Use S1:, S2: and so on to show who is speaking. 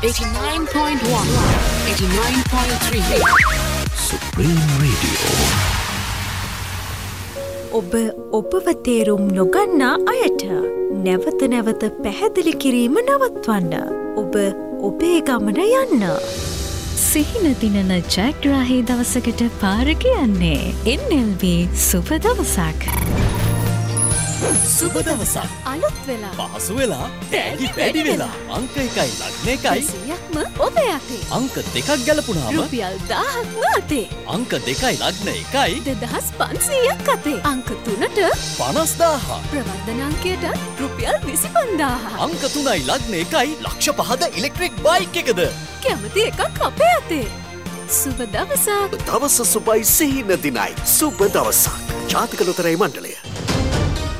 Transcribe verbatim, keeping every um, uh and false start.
S1: eighty-nine point one, eighty-nine point three.
S2: Supreme Radio.
S3: ඔබ ඔබව තේරුම් නොගන්නා අයට නැවත නැවත පැහැදිලි කිරීම නවත්වන්න. ඔබ ඔබේ ගමන යන්න. සිහින දිනන ජයග්‍රාහී දවසකට පාර කියන්නේ එන් එල් බී සුබ දවසක්.
S4: සුබ දවසක්
S3: අලුත් වෙලා
S4: පහසු වෙලා තෑගි වැඩි වෙලා අංක එකයි ලග්න එකයි
S3: සියයක්ම ඔබේ අතේ.
S4: අංක දෙකක් ගැලපුණාම
S3: රුපියල් දහයක්ම අතේ.
S4: අංක දෙකයි ලග්න එකයි
S3: දෙදහස් පන්සීයක් අතේ. අංක තුනට
S4: පනස් දාහ
S3: ප්‍රවර්ධන අංකයට රුපියල් විසි පන්දාහ.
S4: අංක තුනයි ලග්න එකයි ලක්ෂ පහද ඉලෙක්ට්‍රික් බයික් එකද
S3: කැමති එකක් අපේ අතේ. සුබ දවසක්.
S2: දවස සුබයි සිහින දිනයි. සුබ දවසක්. ජාතික ලොතරැයි මණ්ඩලය.